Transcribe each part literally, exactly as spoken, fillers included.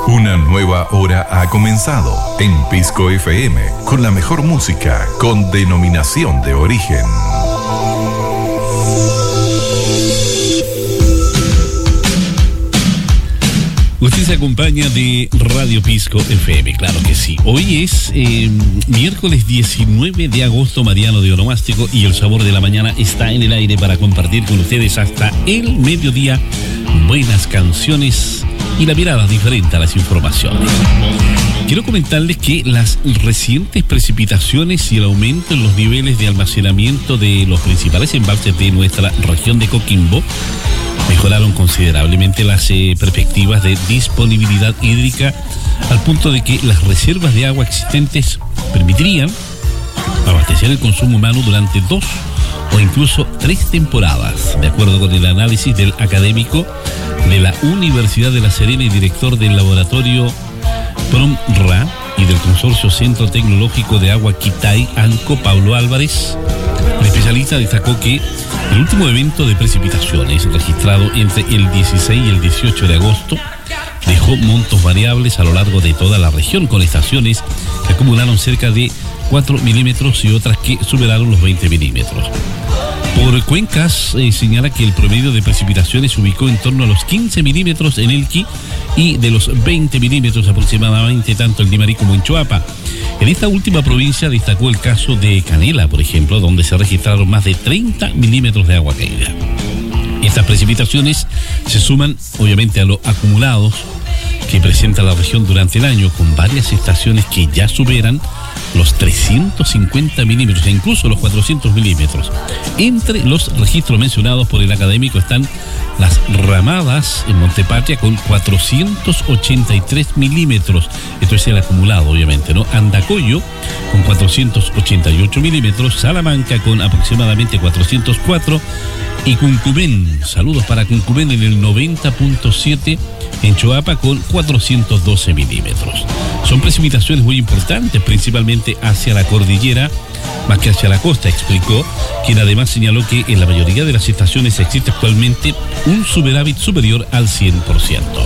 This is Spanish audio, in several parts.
Una nueva hora ha comenzado en Pisco F M con la mejor música con denominación de origen. Usted se acompaña de Radio Pisco F M, claro que sí. Hoy es eh, miércoles diecinueve de agosto, Mariano de Onomástico, y el sabor de la mañana está en el aire para compartir con ustedes hasta el mediodía buenas canciones y la mirada diferente a las informaciones. Quiero comentarles que las recientes precipitaciones y el aumento en los niveles de almacenamiento de los principales embalses de nuestra región de Coquimbo mejoraron considerablemente las eh, perspectivas de disponibilidad hídrica, al punto de que las reservas de agua existentes permitirían abastecer el consumo humano durante dos o incluso tres temporadas, de acuerdo con el análisis del académico de la Universidad de La Serena y director del laboratorio PROMRA y del Consorcio Centro Tecnológico de Agua Quitay, ANCO, Pablo Álvarez. El especialista destacó que el último evento de precipitaciones registrado entre el dieciséis y el dieciocho de agosto dejó montos variables a lo largo de toda la región, con estaciones que acumularon cerca de cuatro milímetros y otras que superaron los veinte milímetros. Por cuencas, eh, señala que el promedio de precipitaciones se ubicó en torno a los quince milímetros en Elqui y de los veinte milímetros aproximadamente tanto en Limarí como en Choapa. En esta última provincia destacó el caso de Canela, por ejemplo, donde se registraron más de treinta milímetros de agua caída. Estas precipitaciones se suman, obviamente, a los acumulados que presenta la región durante el año, con varias estaciones que ya superan los trescientos cincuenta milímetros e incluso los cuatrocientos milímetros. Entre los registros mencionados por el académico están las Ramadas en Montepatria con cuatrocientos ochenta y tres milímetros, esto es el acumulado obviamente, ¿no? Andacoyo con cuatrocientos ochenta y ocho milímetros, Salamanca con aproximadamente cuatrocientos cuatro y Cuncumén, saludos para Cuncumén en el noventa punto siete, en Choapa con cuatrocientos doce milímetros. Son precipitaciones muy importantes, principalmente hacia la cordillera, más que hacia la costa, explicó, quien además señaló que en la mayoría de las estaciones existe actualmente un superávit superior al cien por ciento.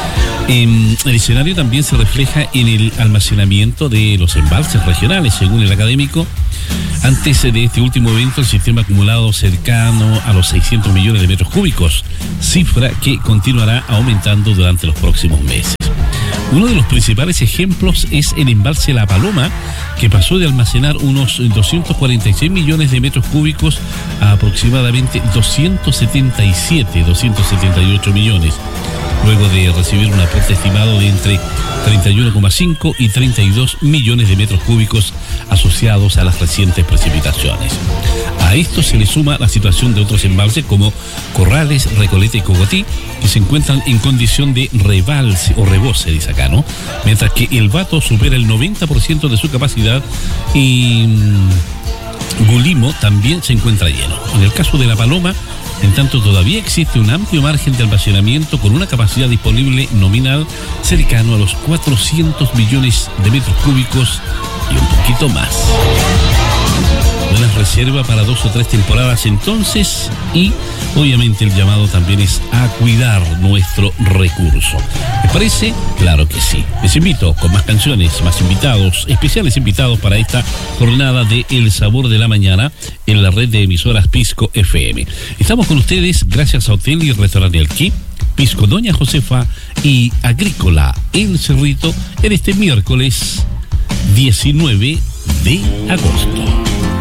Eh, el escenario también se refleja en el almacenamiento de los embalses regionales, según el académico. Antes de este último evento, el sistema acumulado cercano a los seiscientos millones de metros cúbicos, cifra que continuará aumentando durante los próximos meses. Uno de los principales ejemplos es el embalse La Paloma, que pasó de almacenar unos doscientos cuarenta y seis millones de metros cúbicos a aproximadamente doscientos setenta y siete, doscientos setenta y ocho millones, luego de recibir un aporte estimado de entre treinta y uno coma cinco y treinta y dos millones de metros cúbicos asociados a las recientes precipitaciones. A esto se le suma la situación de otros embalses como Corrales, Recoleta y Cogotí, que se encuentran en condición de rebalse o rebose, dice acá, ¿no? Mientras que el Bato supera el noventa por ciento de su capacidad y mmm, Gulimo también se encuentra lleno. En el caso de La Paloma, en tanto todavía existe un amplio margen de almacenamiento con una capacidad disponible nominal cercano a los cuatrocientos millones de metros cúbicos y un poquito más. Buena reserva para dos o tres temporadas entonces, y obviamente el llamado también es a cuidar nuestro recurso. ¿Les parece? Claro que sí. Les invito con más canciones, más invitados, especiales invitados para esta jornada de El Sabor de la Mañana en la red de emisoras Pisco F M. Estamos con ustedes gracias a Hotel y Restaurante Elqui, Pisco Doña Josefa y Agrícola El Cerrito en este miércoles diecinueve de agosto.